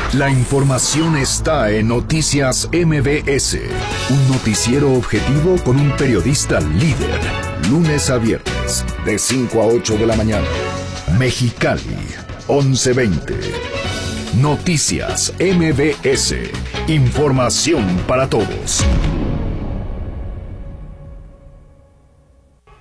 La información está en Noticias MBS, un noticiero objetivo con un periodista líder. Lunes a viernes, de 5 a 8 de la mañana. Mexicali, 11:20. Noticias MBS, información para todos.